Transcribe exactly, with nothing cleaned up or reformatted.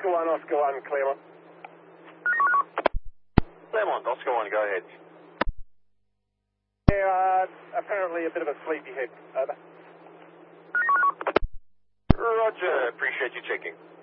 Oscar one, Oscar one, Claremont. Claremont, Oscar one, go ahead. Yeah, uh, apparently a bit of a sleepy head. Over. Roger, appreciate you checking.